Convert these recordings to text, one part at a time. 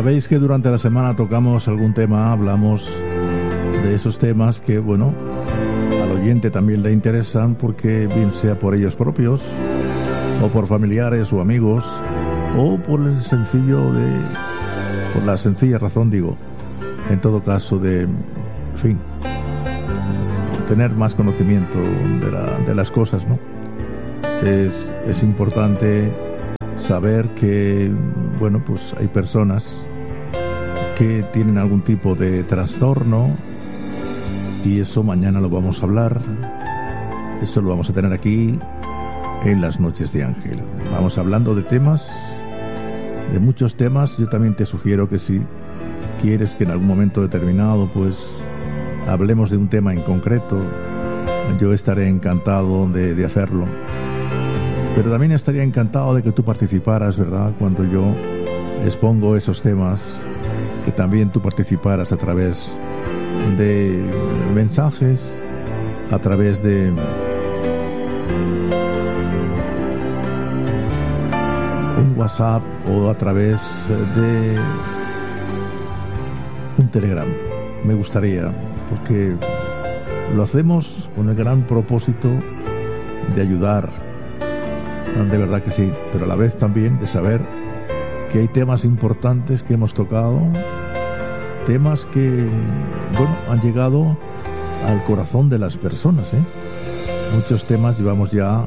Sabéis que durante la semana tocamos algún tema, hablamos de esos temas que, bueno, al oyente también le interesan porque bien sea por ellos propios o por familiares o amigos o por la sencilla razón, digo, en todo caso de, en fin, tener más conocimiento de las cosas, ¿no? Es importante saber que, bueno, pues hay personas que tienen algún tipo de trastorno y eso mañana lo vamos a hablar, eso lo vamos a tener aquí en las noches de Ángel. Vamos hablando de temas, de muchos temas. Yo también te sugiero que si quieres que en algún momento determinado pues hablemos de un tema en concreto, yo estaré encantado de hacerlo. Pero también estaría encantado de que tú participaras, ¿verdad? Cuando yo expongo esos temas, que también tú participaras a través de mensajes, a través de un WhatsApp o a través de un Telegram. Me gustaría, porque lo hacemos con el gran propósito de ayudar, de verdad que sí, pero a la vez también de saber que hay temas importantes que hemos tocado, temas que, bueno, han llegado al corazón de las personas, ¿eh? Muchos temas llevamos ya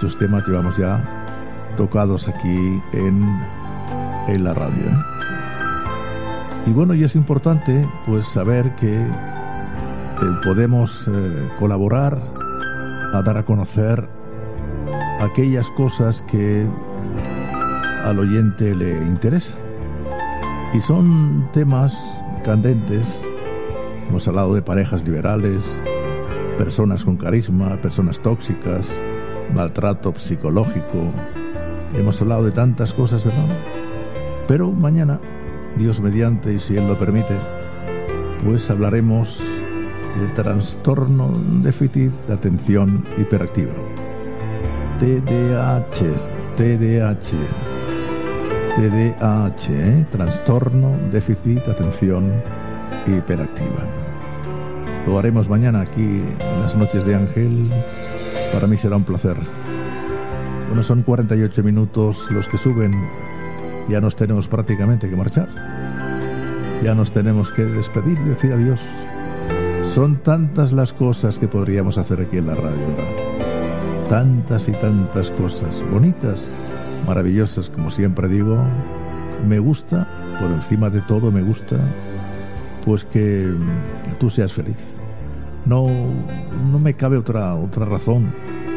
tocados aquí en la radio, ¿eh? Y bueno, y es importante pues saber que podemos colaborar a dar a conocer aquellas cosas que al oyente le interesan. Y son temas candentes. Hemos hablado de parejas liberales, personas con carisma, personas tóxicas, maltrato psicológico. Hemos hablado de tantas cosas, ¿verdad? Pero mañana, Dios mediante, y si Él lo permite, pues hablaremos del trastorno déficit de atención hiperactiva. TDAH, trastorno déficit de atención hiperactiva. Lo haremos mañana aquí en las noches de Ángel. Para mí será un placer. Bueno, son 48 minutos los que suben. Ya nos tenemos prácticamente que marchar. Ya nos tenemos que despedir y decir adiós. Son tantas las cosas que podríamos hacer aquí en la radio, ¿verdad? Tantas y tantas cosas bonitas, maravillosas, como siempre digo. Me gusta, por encima de todo me gusta, pues que tú seas feliz. No me cabe otra razón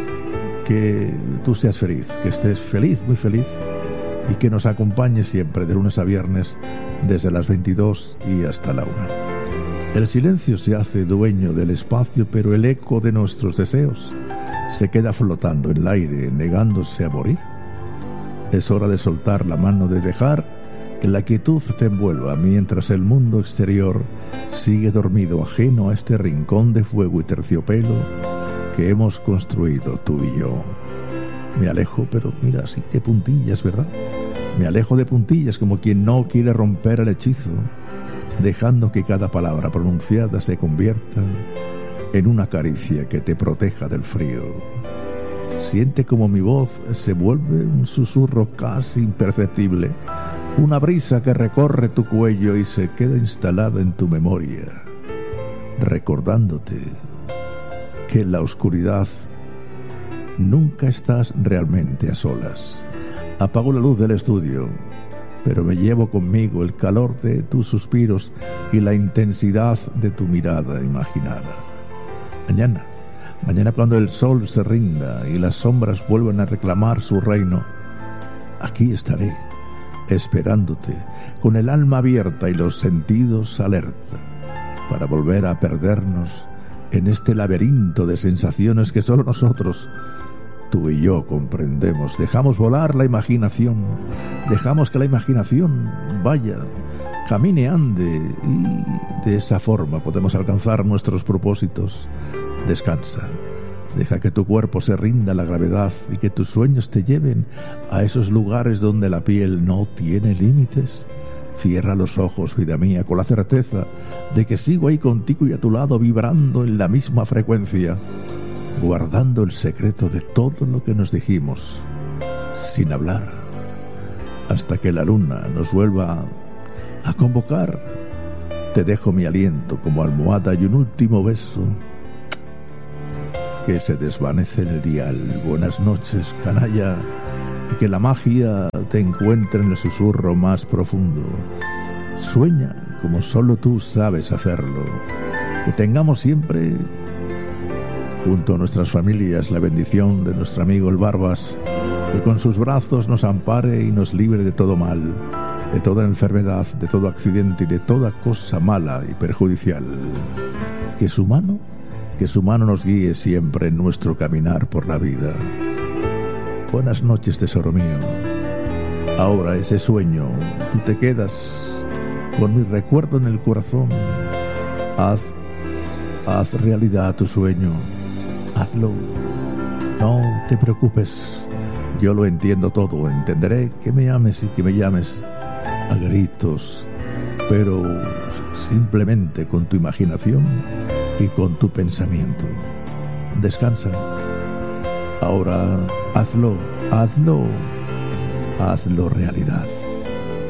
que tú seas feliz, que estés feliz, muy feliz, y que nos acompañes siempre de lunes a viernes desde las 22 y hasta la 1. El silencio se hace dueño del espacio, pero el eco de nuestros deseos se queda flotando en el aire, negándose a morir. Es hora de soltar la mano, de dejar que la quietud te envuelva, mientras el mundo exterior sigue dormido, ajeno a este rincón de fuego y terciopelo que hemos construido tú y yo. Me alejo, pero mira, así de puntillas, ¿verdad? Me alejo de puntillas, como quien no quiere romper el hechizo, dejando que cada palabra pronunciada se convierta en una caricia que te proteja del frío. Siente como mi voz se vuelve un susurro casi imperceptible, una brisa que recorre tu cuello y se queda instalada en tu memoria, recordándote que en la oscuridad nunca estás realmente a solas. Apago la luz del estudio, pero me llevo conmigo el calor de tus suspiros y la intensidad de tu mirada imaginada. Mañana cuando el sol se rinda y las sombras vuelvan a reclamar su reino, aquí estaré, esperándote, con el alma abierta y los sentidos alerta, para volver a perdernos en este laberinto de sensaciones que solo nosotros, tú y yo, comprendemos. Dejamos volar la imaginación, dejamos que la imaginación vaya, camine, ande, y de esa forma podemos alcanzar nuestros propósitos. Descansa, deja que tu cuerpo se rinda a la gravedad y que tus sueños te lleven a esos lugares donde la piel no tiene límites. Cierra los ojos, vida mía, con la certeza de que sigo ahí contigo y a tu lado, vibrando en la misma frecuencia, guardando el secreto de todo lo que nos dijimos, sin hablar, hasta que la luna nos vuelva a convocar. Te dejo mi aliento como almohada y un último beso que se desvanece en el dial. Buenas noches, canalla, y que la magia te encuentre en el susurro más profundo. Sueña como solo tú sabes hacerlo. Que tengamos siempre junto a nuestras familias la bendición de nuestro amigo el Barbas, que con sus brazos nos ampare y nos libre de todo mal, de toda enfermedad, de todo accidente y de toda cosa mala y perjudicial. Que su mano nos guíe siempre en nuestro caminar por la vida. Buenas noches, tesoro mío. Ahora ese sueño, tú te quedas con mi recuerdo en el corazón. Haz realidad tu sueño. Hazlo. No te preocupes. Yo lo entiendo todo. Entenderé que me ames y que me llames a gritos, pero simplemente con tu imaginación y con tu pensamiento. Descansa. Ahora hazlo realidad.